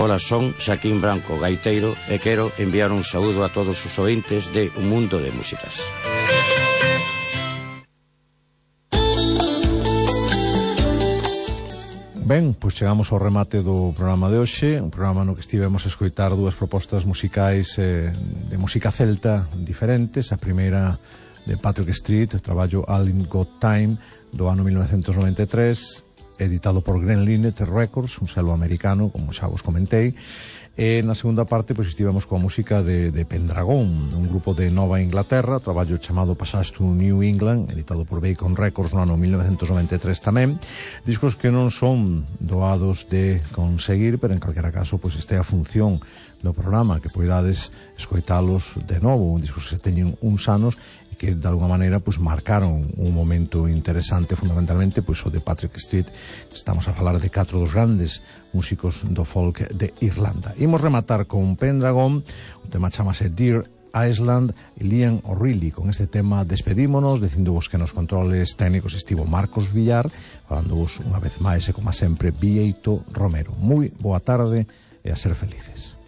Ola, son Xaquín Branco, gaiteiro, e quero enviar un saúdo a todos os ointes de Un Mundo de Músicas. Ben, pois chegamos ao remate do programa de hoxe, un programa no que estivemos a escoitar dúas propostas musicais de música celta diferentes. A primeira de Patrick Street, o traballo All in Got Time, do ano 1993, editado por Green Linnet Records, un selo americano, como xa vos comentei. E na segunda parte pois estivemos coa música de Pendragon, un grupo de Nova Inglaterra, traballo chamado Passage to New England, editado por Bacon Records no ano 1993 tamén. Discos que non son doados de conseguir, pero en calquera caso pois este é a función do programa, que poidades escoitalos de novo, discos que teñen uns anos que de alguna maneira pues marcaron un momento interesante, fundamentalmente pois o de Patrick Street. Estamos a falar de 4 dos grandes músicos do folk de Irlanda. Imos rematar con Pendragon, o tema chamase Dear Iceland, e Liam O'Reilly. Con este tema despedímonos, dicindovos que nos controles técnicos estivo Marcos Villar, falándovos unha vez máis e como sempre Bieito Romero. Moi boa tarde e a ser felices.